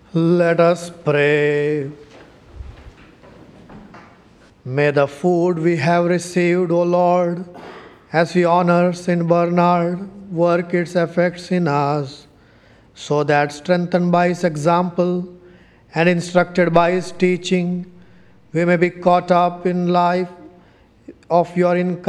Let us pray. May the food we have received, O Lord, as we honor St. Bernard, work its effects in us, so that strengthened by his example and instructed by his teaching, we may be caught up in life of your incarnation